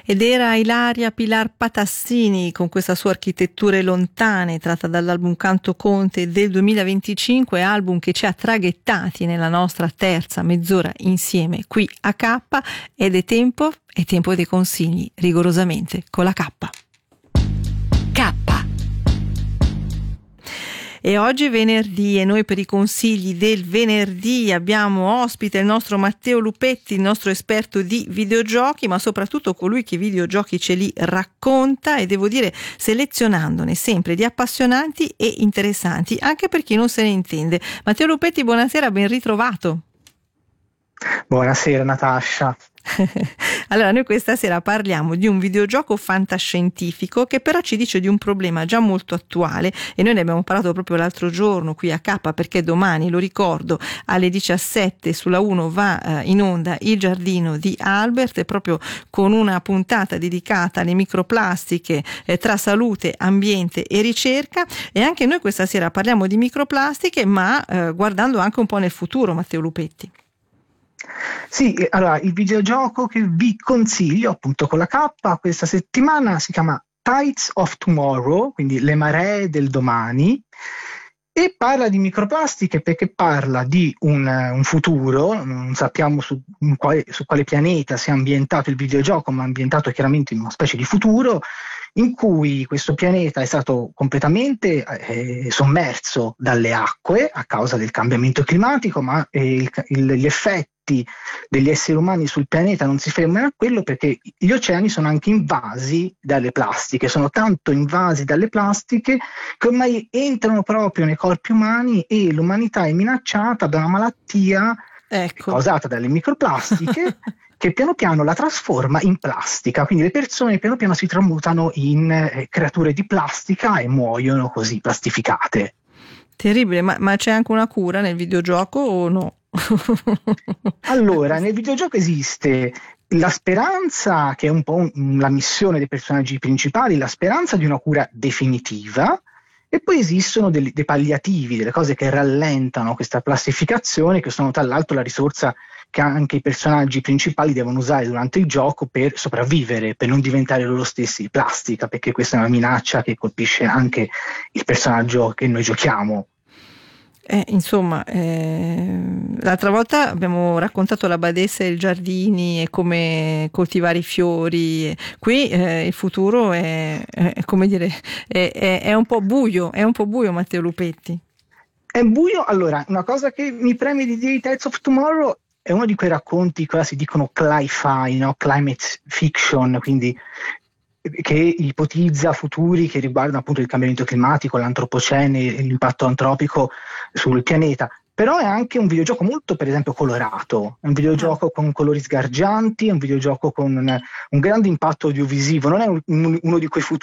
Ed era Ilaria Pilar Patassini con questa sua Architetture lontane, tratta dall'album Canto Conte del 2025, album che ci ha traghettati nella nostra terza mezz'ora insieme qui a K, ed è tempo dei consigli, rigorosamente con la K. K. E oggi è venerdì e noi per i consigli del venerdì abbiamo ospite il nostro Matteo Lupetti, il nostro esperto di videogiochi, ma soprattutto colui che i videogiochi ce li racconta, e devo dire selezionandone sempre di appassionanti e interessanti, anche per chi non se ne intende. Matteo Lupetti, buonasera, ben ritrovato. Buonasera Natascia. Allora, noi questa sera parliamo di un videogioco fantascientifico che però ci dice di un problema già molto attuale, e noi ne abbiamo parlato proprio l'altro giorno qui a K, perché domani, lo ricordo, alle 17 sulla 1 va in onda Il giardino di Albert, e proprio con una puntata dedicata alle microplastiche tra salute, ambiente e ricerca. E anche noi questa sera parliamo di microplastiche, ma guardando anche un po' nel futuro, Matteo Lupetti. Sì, allora il videogioco che vi consiglio appunto con la K questa settimana si chiama Tides of Tomorrow, quindi le maree del domani, e parla di microplastiche perché parla di un futuro, non sappiamo su quale pianeta sia ambientato il videogioco, ma ambientato chiaramente in una specie di futuro in cui questo pianeta è stato completamente sommerso dalle acque a causa del cambiamento climatico, ma gli effetti degli esseri umani sul pianeta non si fermano a quello, perché gli oceani sono anche invasi dalle plastiche, sono tanto invasi dalle plastiche che ormai entrano proprio nei corpi umani, e l'umanità è minacciata da una malattia causata dalle microplastiche che piano piano la trasforma in plastica, quindi le persone piano piano si tramutano in creature di plastica e muoiono così plastificate. Terribile, ma c'è anche una cura nel videogioco o no? Allora, nel videogioco esiste la speranza, che è un po' la missione dei personaggi principali, la speranza di una cura definitiva, e poi esistono dei palliativi, delle cose che rallentano questa plastificazione, che sono tra l'altro la risorsa che anche i personaggi principali devono usare durante il gioco per sopravvivere, per non diventare loro stessi plastica, perché questa è una minaccia che colpisce anche il personaggio che noi giochiamo. L'altra volta abbiamo raccontato la badessa e i giardini e come coltivare i fiori. Qui il futuro è come dire, è un po' buio, Matteo Lupetti. È buio. Allora, una cosa che mi preme di dire di Tides of Tomorrow è uno di quei racconti che si dicono cli-fi, no? Climate fiction, quindi che ipotizza futuri che riguardano appunto il cambiamento climatico, l'antropocene, l'impatto antropico sul pianeta. Però è anche un videogioco molto, per esempio, colorato, è un videogioco con colori sgargianti, è un videogioco con un grande impatto audiovisivo, non è uno di quei futuri